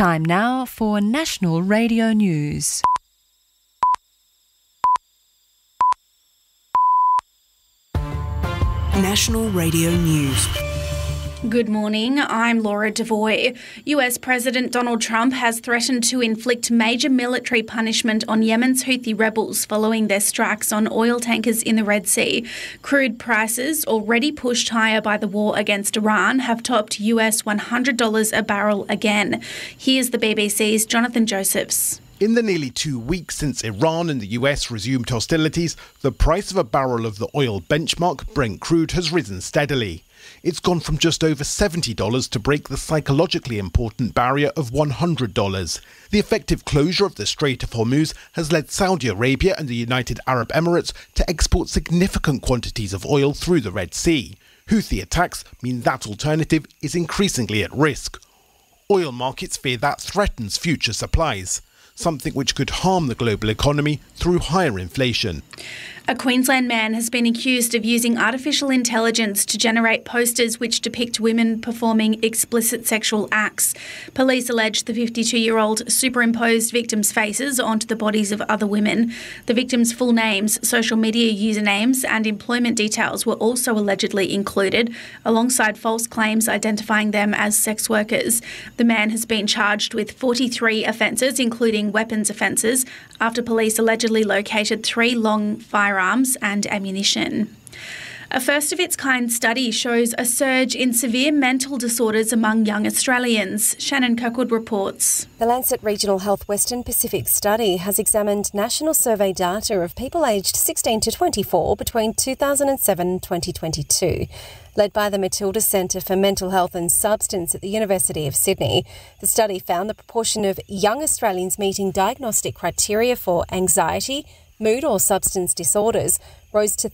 Time now for National Radio News. National Radio News. Good morning, I'm Laura Devoy. US President Donald Trump has threatened to inflict major military punishment on Yemen's Houthi rebels following their strikes on oil tankers in the Red Sea. Crude prices, already pushed higher by the war against Iran, have topped US $100 a barrel again. Here's the BBC's Jonathan Josephs. In the nearly 2 weeks since Iran and the US resumed hostilities, the price of a barrel of the oil benchmark, Brent crude, has risen steadily. It's gone from just over $70 to break the psychologically important barrier of $100. The effective closure of the Strait of Hormuz has led Saudi Arabia and the United Arab Emirates to export significant quantities of oil through the Red Sea. Houthi attacks mean that alternative is increasingly at risk. Oil markets fear that threatens future supplies, something which could harm the global economy through higher inflation. A Queensland man has been accused of using artificial intelligence to generate posters which depict women performing explicit sexual acts. Police allege the 52-year-old superimposed victims' faces onto the bodies of other women. The victims' full names, social media usernames and employment details were also allegedly included, alongside false claims identifying them as sex workers. The man has been charged with 43 offences, including weapons offences, after police allegedly located 3 long firearms and ammunition. A first-of-its-kind study shows a surge in severe mental disorders among young Australians. Shannon Kirkwood reports. The Lancet Regional Health Western Pacific study has examined national survey data of people aged 16 to 24 between 2007 and 2022. Led by the Matilda Centre for Mental Health and Substance at the University of Sydney, the study found the proportion of young Australians meeting diagnostic criteria for anxiety, mood or substance disorders rose to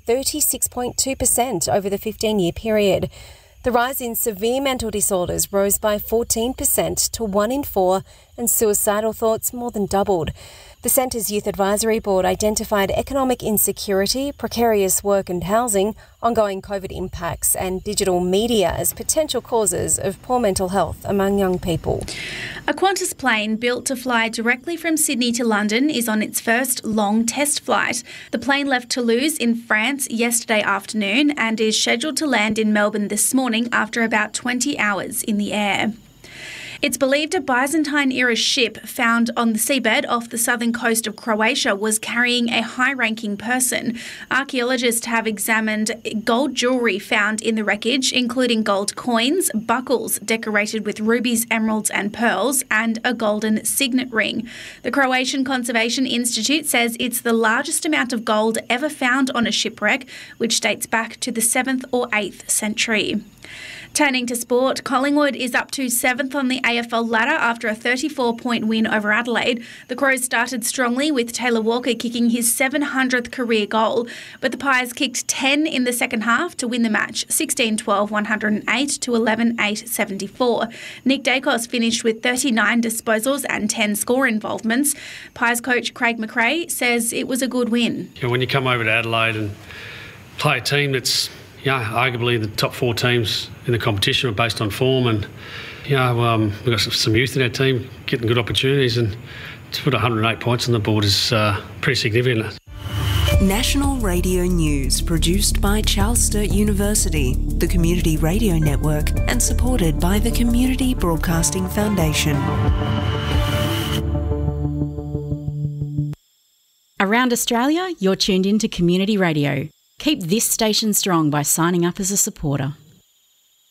36.2% over the 15-year period. The rise in severe mental disorders rose by 14% to 1 in 4, and suicidal thoughts more than doubled. The Centre's Youth Advisory Board identified economic insecurity, precarious work and housing, ongoing COVID impacts and digital media as potential causes of poor mental health among young people. A Qantas plane built to fly directly from Sydney to London is on its first long test flight. The plane left Toulouse in France yesterday afternoon and is scheduled to land in Melbourne this morning after about 20 hours in the air. It's believed a Byzantine-era ship found on the seabed off the southern coast of Croatia was carrying a high-ranking person. Archaeologists have examined gold jewellery found in the wreckage, including gold coins, buckles decorated with rubies, emeralds and pearls, and a golden signet ring. The Croatian Conservation Institute says it's the largest amount of gold ever found on a shipwreck, which dates back to the 7th or 8th century. Turning to sport, Collingwood is up to 7th on the AFL ladder after a 34-point win over Adelaide. The Crows started strongly with Taylor Walker kicking his 700th career goal, but the Pies kicked 10 in the second half to win the match, 16-12, 108 to 11-8, 74. Nick Dacos finished with 39 disposals and 10 score involvements. Pies coach Craig McRae says it was a good win. When you come over to Adelaide and play a team that's arguably the top 4 teams in the competition are based on form, and we've got some youth in our team getting good opportunities, and to put 108 points on the board is pretty significant. National Radio News, produced by Charles Sturt University, the Community Radio Network, and supported by the Community Broadcasting Foundation. Around Australia, you're tuned in to Community Radio. Keep this station strong by signing up as a supporter.